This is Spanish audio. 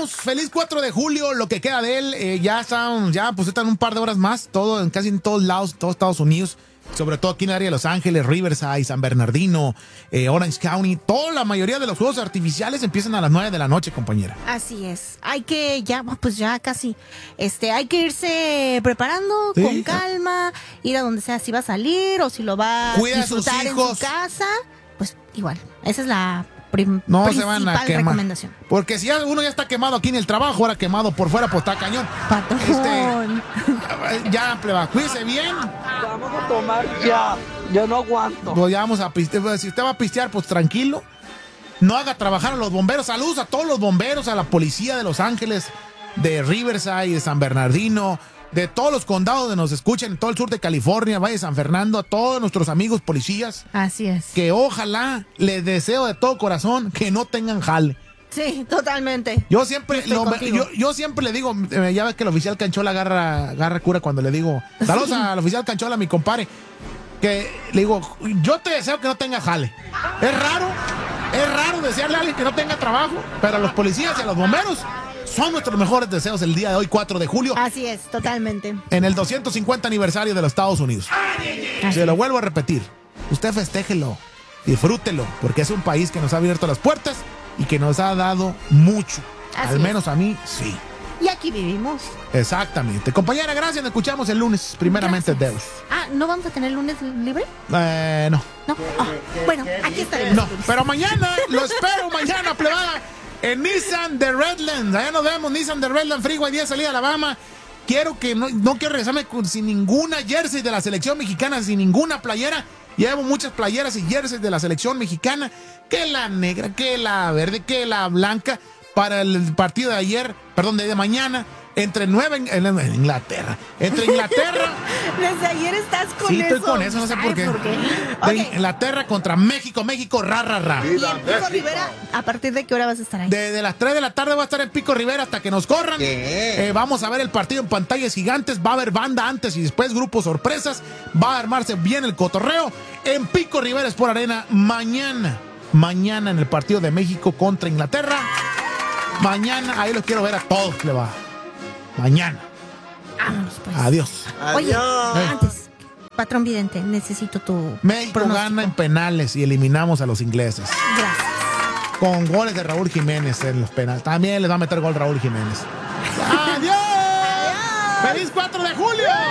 saludamos. Feliz 4 de julio, lo que queda de él. Ya están un par de horas más, casi en todos lados, todos Estados Unidos. Sobre todo aquí en el área de Los Ángeles, Riverside, San Bernardino, Orange County. Toda la mayoría de los juegos artificiales empiezan a las 9 de la noche, compañera. Así es. Hay que ya casi. Hay que irse preparando con calma, ir a donde sea, si va a salir o si lo va a disfrutar en su casa. Pues igual, esa es la no principal se van a quemar. recomendación. Porque si uno ya está quemado aquí en el trabajo, ahora quemado por fuera, pues está cañón. Patrón. Ya, pleba, cuídese bien. Vamos a tomar ya no aguanto. Pues ya vamos a pistear. Si usted va a pistear, pues tranquilo. No haga trabajar a los bomberos. Saludos a todos los bomberos, a la policía de Los Ángeles, de Riverside, de San Bernardino, de todos los condados donde nos escuchan, en todo el sur de California, Valle de San Fernando, a todos nuestros amigos policías. Así es. Que ojalá, les deseo de todo corazón que no tengan jale. Sí, totalmente. Yo siempre le digo, ya ves que el oficial Canchola agarra cura cuando le digo, saludos al oficial Canchola, mi compadre, que le digo, yo te deseo que no tenga jale. Es raro desearle a alguien que no tenga trabajo, pero a los policías y a los bomberos son nuestros mejores deseos el día de hoy, 4 de julio. Así es, totalmente. En el 250 aniversario de los Estados Unidos. Se lo vuelvo a repetir. Usted festéjelo, disfrútelo, porque es un país que nos ha abierto las puertas y que nos ha dado mucho. Al menos a mí, sí. Y aquí vivimos. Exactamente. Compañera, gracias. Nos escuchamos el lunes, primeramente Deus. ¿No vamos a tener el lunes libre? No. ¿No? Bueno, aquí estaremos. No, pero mañana, lo espero mañana, plebada. En Nissan de Redlands, allá nos vemos, Nissan de Redlands, Freeway 10, salida Alabama. Quiero que no quiero regresarme sin ninguna jersey de la selección mexicana, sin ninguna playera. Llevo muchas playeras y jerseys de la selección mexicana, que la negra, que la verde, que la blanca, para el partido de mañana, entre Inglaterra. Entre Inglaterra. Desde ayer estás con sí, eso. Sí, estoy con eso, no sé por qué. Okay. Inglaterra contra México, ra. Y en Pico Rivera, ¿a partir de qué hora vas a estar ahí? Desde las 3 de la tarde va a estar en Pico Rivera hasta que nos corran. Vamos a ver el partido en pantallas gigantes. Va a haber banda antes y después, grupos sorpresas. Va a armarse bien el cotorreo. En Pico Rivera Sport Arena mañana en el partido de México contra Inglaterra. Mañana, ahí los quiero ver a todos, le va. Mañana. Vámonos, pues. Adiós. Oye, antes, patrón vidente, necesito tu México pronóstico. gana en penales y eliminamos a los ingleses. Gracias. Con goles de Raúl Jiménez en los penales. También les va a meter gol Raúl Jiménez. ¡Adiós! ¡Feliz 4 de julio!